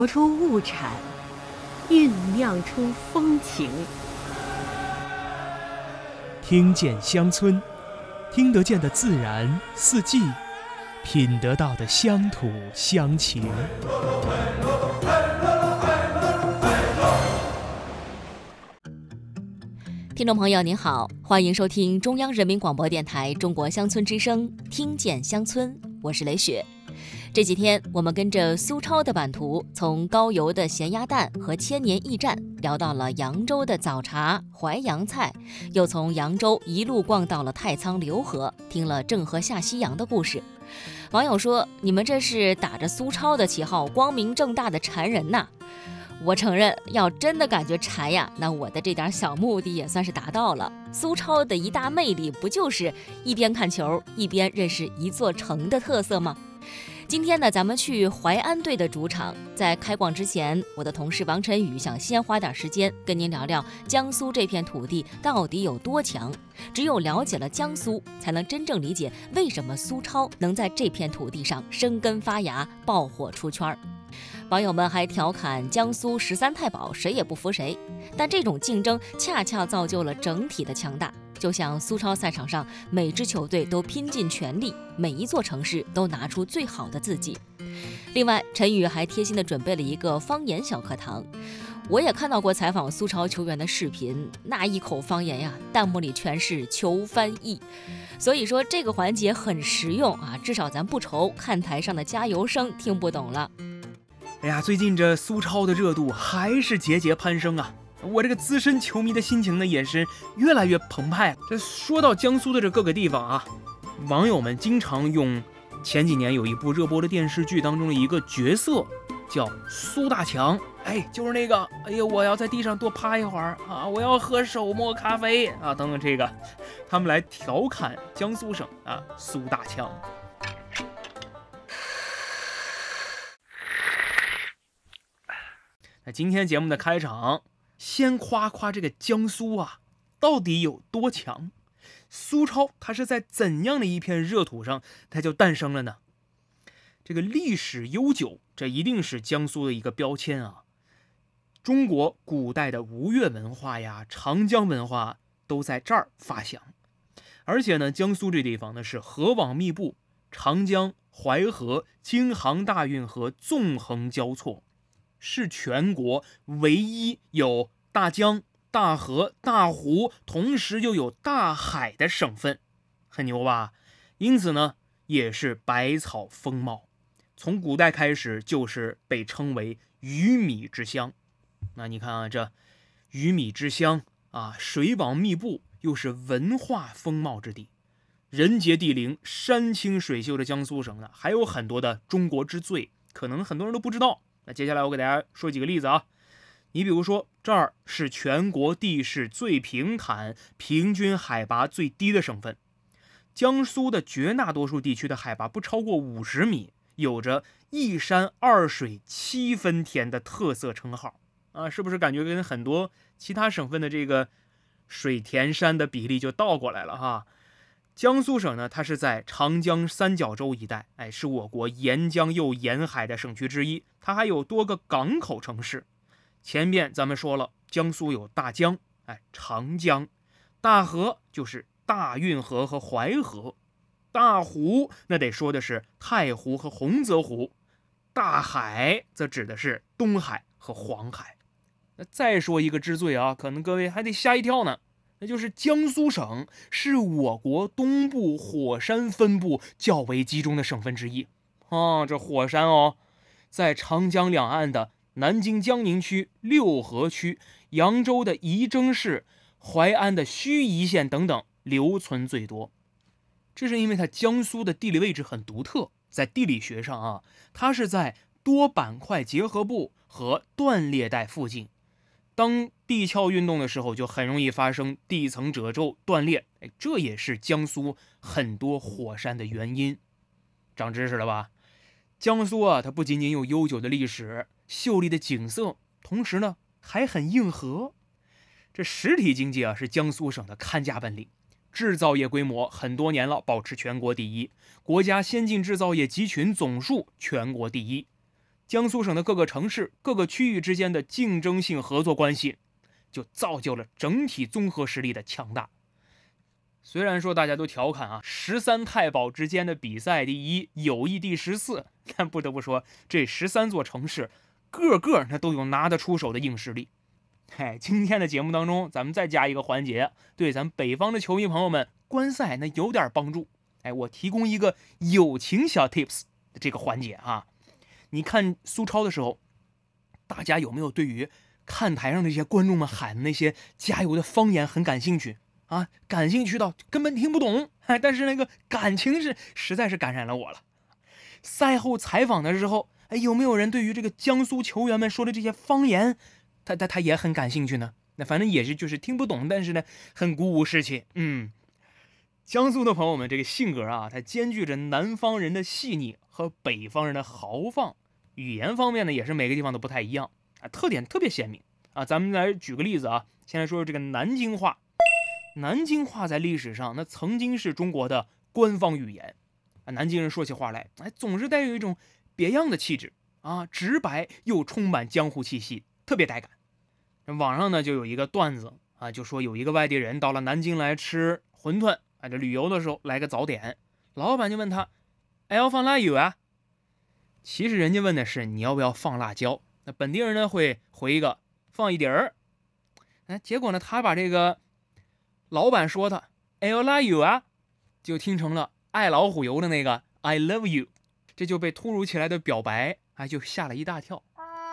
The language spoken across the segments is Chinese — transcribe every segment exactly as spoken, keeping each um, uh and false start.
活出物产，酝酿出风情。 听见乡村，听得见的自然四季，品得到的乡土乡情。 听众朋友您好，欢迎收听中央人民广播电台中国乡村之声，听见乡村，我是雷雪。这几天我们跟着苏超的版图，从高邮的咸鸭蛋和千年驿站聊到了扬州的早茶、淮扬菜，又从扬州一路逛到了太仓浏河，听了郑和下西洋的故事。网友说，你们这是打着苏超的旗号，光明正大的馋人呐。我承认，要真的感觉馋呀，那我的这点小目的也算是达到了。苏超的一大魅力，不就是一边看球，一边认识一座城的特色吗？今天呢，咱们去淮安队的主场。在开逛之前，我的同事王晨宇想先花点时间跟您聊聊江苏这片土地到底有多强。只有了解了江苏，才能真正理解为什么苏超能在这片土地上生根发芽，爆火出圈。网友们还调侃江苏十三太保谁也不服谁，但这种竞争恰恰造就了整体的强大。就像苏超赛场上，每支球队都拼尽全力，每一座城市都拿出最好的自己。另外，陈宇还贴心地准备了一个方言小课堂。我也看到过采访苏超球员的视频，那一口方言呀，弹幕里全是求翻译。所以说这个环节很实用啊，至少咱不愁看台上的加油声听不懂了。 哎呀，最近这苏超的热度还是节节攀升啊！我这个资深球迷的心情呢，也是越来越澎湃。这说到江苏的这各个地方啊，网友们经常用前几年有一部热播的电视剧当中的一个角色叫苏大强，哎，就是那个，哎呀，我要在地上多趴一会儿啊，我要喝手磨咖啡啊，等等，这个他们来调侃江苏省啊苏大强。那今天节目的开场，先夸夸这个江苏啊，到底有多强？苏超它是在怎样的一片热土上，它就诞生了呢？这个历史悠久，这一定是江苏的一个标签啊。中国古代的吴越文化呀、长江文化都在这儿发祥，而且呢，江苏这地方呢是河网密布，长江、淮河、京杭大运河纵横交错。是全国唯一有大江、大河、大湖，同时又有大海的省份，很牛吧？因此呢，也是百草丰茂，从古代开始就是被称为鱼米之乡。那你看啊，这鱼米之乡啊，水网密布，又是文化丰茂之地，人杰地灵、山清水秀的江苏省呢，还有很多的中国之最，可能很多人都不知道。那接下来我给大家说几个例子啊，你比如说这儿是全国地势最平坦、平均海拔最低的省份，江苏的绝大多数地区的海拔不超过五十米，有着一山二水七分田的特色称号啊，是不是感觉跟很多其他省份的这个水田山的比例就倒过来了哈？江苏省呢，它是在长江三角洲一带，哎，是我国沿江又沿海的省区之一，它还有多个港口城市。前面咱们说了，江苏有大江，哎，长江；大河就是大运河和淮河；大湖那得说的是太湖和洪泽湖；大海则指的是东海和黄海。那再说一个之最啊，可能各位还得吓一跳呢。那就是江苏省是我国东部火山分布较为集中的省份之一啊，这火山哦，在长江两岸的南京江宁区、六合区、扬州的仪征市、淮安的盱眙县等等留存最多。这是因为它江苏的地理位置很独特，在地理学上啊，它是在多板块结合部和断裂带附近。当地壳运动的时候，就很容易发生地层褶皱断裂，哎，这也是江苏很多火山的原因。长知识了吧？江苏啊，它不仅仅有悠久的历史、秀丽的景色，同时呢还很硬核。这实体经济啊是江苏省的看家本领，制造业规模很多年了保持全国第一，国家先进制造业集群总数全国第一。 江苏省的各个城市、各个区域之间的竞争性合作关系，就造就了整体综合实力的强大。虽然说大家都调侃啊，十三太保之间的比赛第一，友谊第十四，但不得不说，这十三座城市个个那都有拿得出手的硬实力。嗨，今天的节目当中，咱们再加一个环节，对咱北方的球迷朋友们观赛那有点帮助。哎，我提供一个友情小 tips 的这个环节啊。你看苏超的时候，大家有没有对于看台上的这些观众们喊的那些加油的方言很感兴趣啊？感兴趣到根本听不懂，哎，但是那个感情是实在是感染了我了。赛后采访的时候，哎，有没有人对于这个江苏球员们说的这些方言，他他他也很感兴趣呢？那反正也是就是听不懂，但是呢很鼓舞士气。嗯，江苏的朋友们这个性格啊，它兼具着南方人的细腻和北方人的豪放，语言方面呢也是每个地方都不太一样啊，特点特别鲜明啊。咱们来举个例子啊，先来说说这个南京话。南京话在历史上那曾经是中国的官方语言啊，南京人说起话来，哎，总是带有一种别样的气质啊，直白又充满江湖气息，特别带感。网上呢就有一个段子啊，就说有一个外地人到了南京来吃馄饨啊，这旅游的时候来个早点，老板就问他，哎，要放辣油啊？其实人家问的是你要不要放辣椒，那本地人呢会回一个放一点儿。哎，结果呢他把这个老板说的哎要辣油啊，就听成了爱老虎油的那个 I love you， 这就被突如其来的表白哎就吓了一大跳。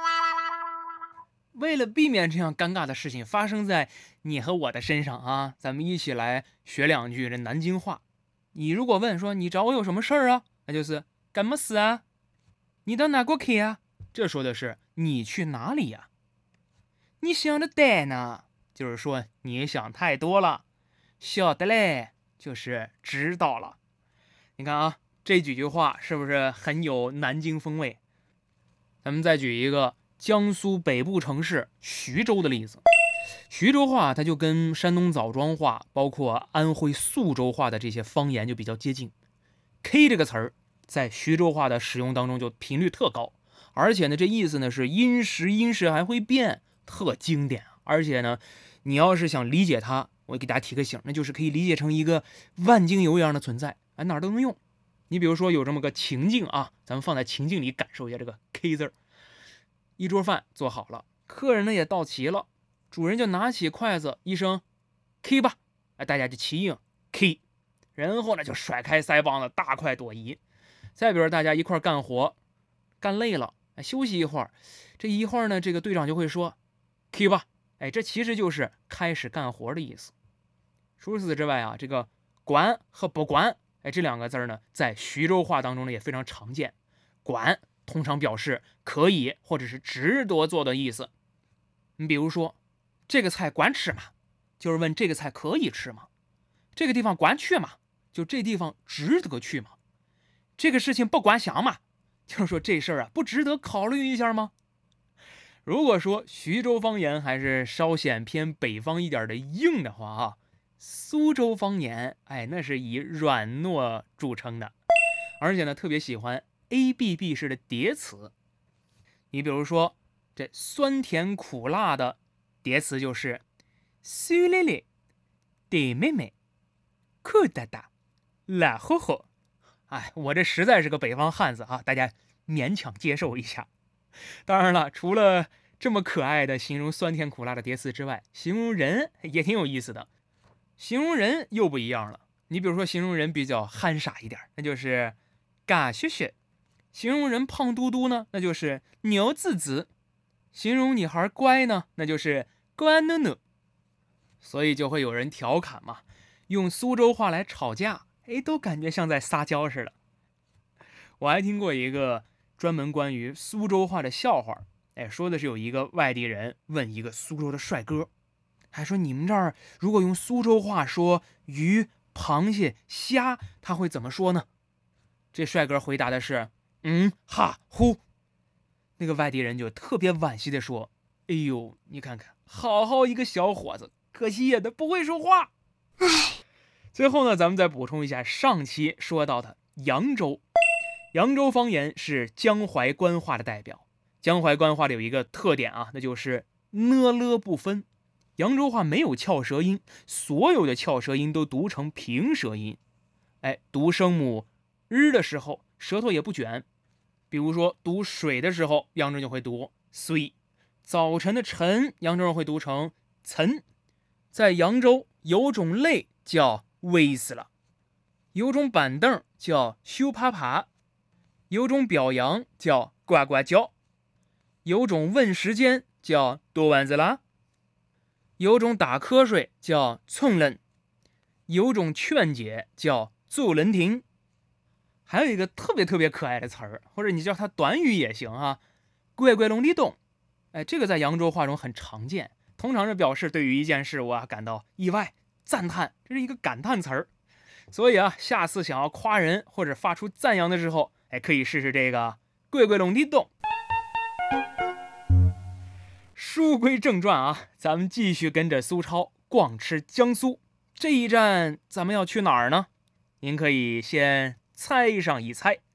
为了避免这样尴尬的事情发生在你和我的身上啊，咱们一起来学两句这南京话。你如果问说你找我有什么事儿啊，那就是干么事啊？你到哪过去啊？这说的是你去哪里呀、啊？你想的呆呢，就是说你想太多了。晓得嘞，就是知道了。你看啊，这几句话是不是很有南京风味？咱们再举一个江苏北部城市徐州的例子。徐州话它就跟山东枣庄话包括安徽宿州话的这些方言就比较接近。 K 这个词儿在徐州话的使用当中就频率特高，而且呢这意思呢是因时因时还会变，特经典。而且呢你要是想理解它，我给大家提个醒，那就是可以理解成一个万金油一样的存在，哎，哪儿都能用。你比如说有这么个情境啊，咱们放在情境里感受一下这个 K 字儿。一桌饭做好了，客人呢也到齐了，主人就拿起筷子一声 K 吧，哎，大家就齐应 K， 然后呢就甩开腮帮子大快朵颐。再比如大家一块干活干累了，哎，休息一会儿，这一会儿呢这个队长就会说 K 吧，哎，这其实就是开始干活的意思。除此之外啊，这个管和不管，哎，这两个字呢在徐州话当中呢也非常常见。管通常表示可以或者是值得做的意思。你比如说这个菜管吃吗，就是问这个菜可以吃吗？这个地方管去吗，就这地方值得去吗？这个事情不管想嘛，就是说这事儿啊不值得考虑一下吗？如果说徐州方言还是稍显偏北方一点的硬的话啊，苏州方言哎那是以软糯著称的，而且呢特别喜欢A B B 式的叠词。你比如说这酸甜苦辣的叠词就是酸咧咧、甜妹妹、苦哒哒、辣乎乎。哎，我这实在是个北方汉子啊，大家勉强接受一下。当然了，除了这么可爱的形容酸甜苦辣的叠词之外，形容人也挺有意思的。形容人又不一样了。你比如说形容人比较憨傻一点，那就是嘎学学。形容人胖嘟嘟呢，那就是牛滋滋；形容女孩乖呢，那就是乖努努。所以就会有人调侃嘛，用苏州话来吵架，哎，都感觉像在撒娇似的。我还听过一个专门关于苏州话的笑话，哎，说的是有一个外地人问一个苏州的帅哥，还说你们这儿如果用苏州话说鱼、螃蟹、虾，他会怎么说呢？这帅哥回答的是嗯哈呼。那个外地人就特别惋惜的说，哎呦，你看看好好一个小伙子，可惜也的不会说话。唉。最后呢咱们再补充一下上期说到的扬州。扬州方言是江淮官话的代表， 江淮官话里有一个特点啊，那就是呢了不分。扬州话没有翘舌音，所有的翘舌音都读成平舌音。哎，读声母日的时候，舌头也不卷。比如说读水的时候，扬州人就会读水；早晨的晨，扬州人会读成晨。在扬州有种类叫微死了，有种板凳叫羞趴趴，有种表扬叫呱呱叫，有种问时间叫多晚子啦，有种打瞌睡叫寸冷，有种劝解叫做人停。还有一个特别特别可爱的词儿，或者你叫它短语也行啊，乖乖龙地洞。哎，这个在扬州话中很常见，通常是表示对于一件事物啊感到意外、赞叹，这是一个感叹词儿。所以啊，下次想要夸人或者发出赞扬的时候，哎，可以试试这个乖乖龙地洞。书归正传啊，咱们继续跟着苏超逛吃江苏。这一站咱们要去哪儿呢？您可以先猜上一猜。